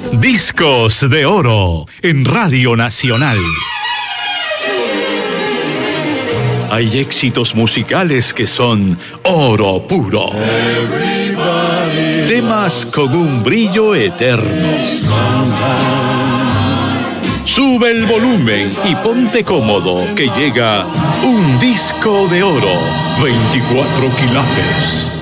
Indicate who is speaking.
Speaker 1: Discos de Oro en Radio Nacional. Hay éxitos musicales que son oro puro. Temas con un brillo eterno. Sube el volumen y ponte cómodo que llega un disco de oro, 24 quilates.